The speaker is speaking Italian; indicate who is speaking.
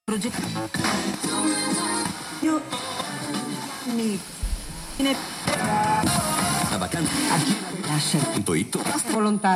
Speaker 1: progetto. Io mi ne la vacanza lascia
Speaker 2: Intuito.
Speaker 1: volontario.